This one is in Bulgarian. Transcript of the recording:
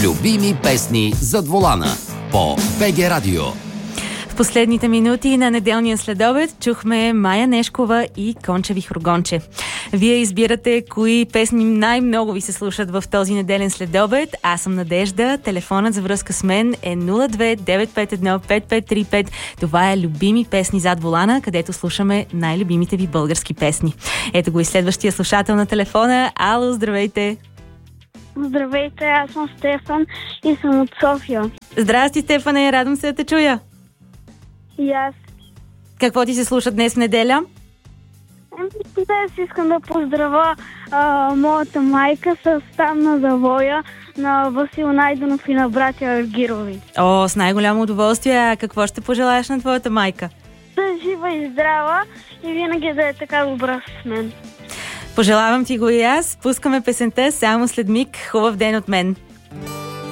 Любими песни зад волана по БГ Радио. В последните минути на неделния следобед чухме Мая Нешкова и Конча Вихрогонче. Вие избирате кои песни най-много ви се слушат в този неделен следобед. Аз съм Надежда. Телефонът за връзка с мен е 02-951-5535. Това е Любими песни зад волана, където слушаме най-любимите ви български песни. Ето го и следващия слушател на телефона. Ало, здравейте! Здравейте, аз съм Стефан и съм от София. Здрасти, Стефане, радвам се да те чуя. И аз. Какво ти се слуша днес в неделя? Днес искам да поздравя моята майка с там на завоя на Васил Найденов и на братя Аргирови. О, с най-голямо удоволствие. А какво ще пожелаеш на твоята майка? Да е жива и здрава и винаги да е така добра с мен. Пожелавам ти го и аз. Пускаме песента само след миг. Хубав ден от мен.